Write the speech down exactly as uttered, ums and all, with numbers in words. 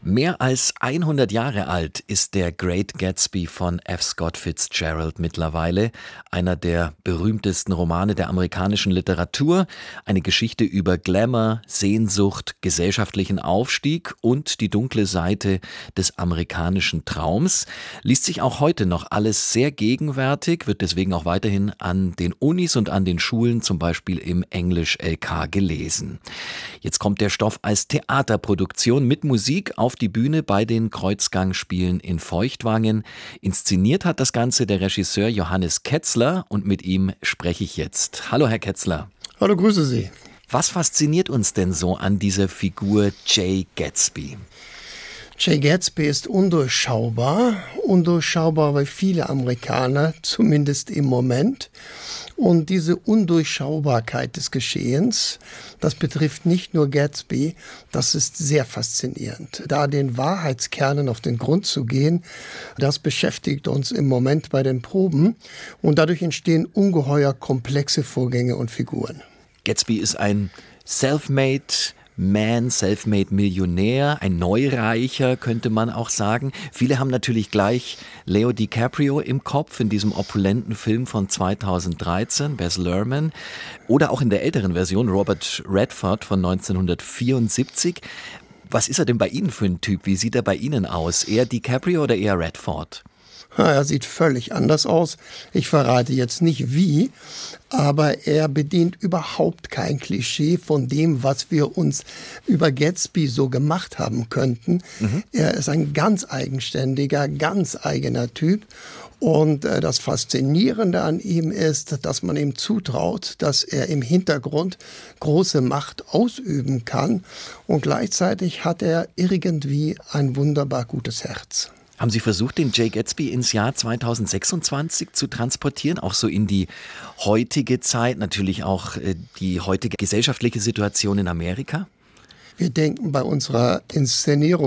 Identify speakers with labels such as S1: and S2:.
S1: Mehr als hundert Jahre alt ist der Great Gatsby von F. Scott Fitzgerald mittlerweile, einer der berühmtesten Romane der amerikanischen Literatur, eine Geschichte über Glamour, Sehnsucht, gesellschaftlichen Aufstieg und die dunkle Seite des amerikanischen Traums. Liest sich auch heute noch alles sehr gegenwärtig, wird deswegen auch weiterhin an den Unis und an den Schulen, zum Beispiel im Englisch-L K, gelesen. Jetzt kommt der Stoff als Theaterproduktion mit Musik auf die Bühne bei den Kreuzgangspielen in Feuchtwangen. Inszeniert hat das Ganze der Regisseur Johannes Ketzler und mit ihm spreche ich jetzt. Hallo Herr Ketzler.
S2: Hallo, grüße Sie.
S1: Was fasziniert uns denn so an dieser Figur Jay Gatsby?
S2: Jay Gatsby ist undurchschaubar, undurchschaubar bei vielen Amerikaner, zumindest im Moment. Und diese Undurchschaubarkeit des Geschehens, das betrifft nicht nur Gatsby, das ist sehr faszinierend. Da den Wahrheitskernen auf den Grund zu gehen, das beschäftigt uns im Moment bei den Proben und dadurch entstehen ungeheuer komplexe Vorgänge und Figuren.
S1: Gatsby ist ein Self-Made Man, Selfmade Millionär, ein Neureicher, könnte man auch sagen. Viele haben natürlich gleich Leo DiCaprio im Kopf in diesem opulenten Film von zweitausenddreizehn, Baz Luhrmann, oder auch in der älteren Version Robert Redford von neunzehnhundertvierundsiebzig. Was ist er denn bei Ihnen für ein Typ? Wie sieht er bei Ihnen aus? Eher DiCaprio oder eher Redford?
S2: Er sieht völlig anders aus. Ich verrate jetzt nicht wie, aber er bedient überhaupt kein Klischee von dem, was wir uns über Gatsby so gemacht haben könnten. Mhm. Er ist ein ganz eigenständiger, ganz eigener Typ. Und äh, das Faszinierende an ihm ist, dass man ihm zutraut, dass er im Hintergrund große Macht ausüben kann. Und gleichzeitig hat er irgendwie ein wunderbar gutes Herz.
S1: Haben Sie versucht, den Jay Gatsby ins Jahr zweitausendsechsundzwanzig zu transportieren, auch so in die heutige Zeit, natürlich auch die heutige gesellschaftliche Situation in Amerika?
S2: Wir denken bei unserer Inszenierung